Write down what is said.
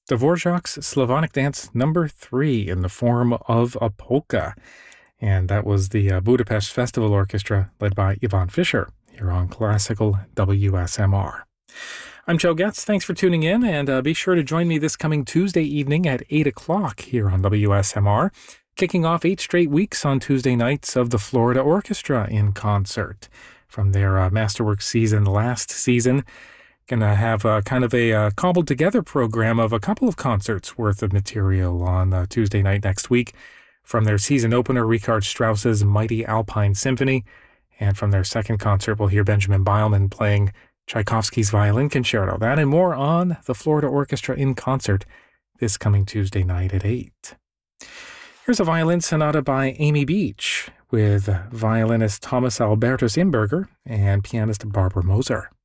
Dvorak's Slavonic Dance number 3 in the form of a polka. And that was the Budapest Festival Orchestra led by Ivan Fischer here on Classical WSMR. I'm Joe Getz. Thanks for tuning in, and be sure to join me this coming Tuesday evening at 8 o'clock here on WSMR, kicking off 8 straight weeks on Tuesday nights of the Florida Orchestra in concert. From their Masterworks season last season, going to have kind of a cobbled together program of a couple of concerts worth of material on Tuesday night next week. From their season opener, Richard Strauss's Mighty Alpine Symphony, and from their second concert, we'll hear Benjamin Beilman playing Tchaikovsky's Violin Concerto. That and more on the Florida Orchestra in concert this coming Tuesday night at 8. Here's a violin sonata by Amy Beach with violinist Thomas Albertus Imberger and pianist Barbara Moser.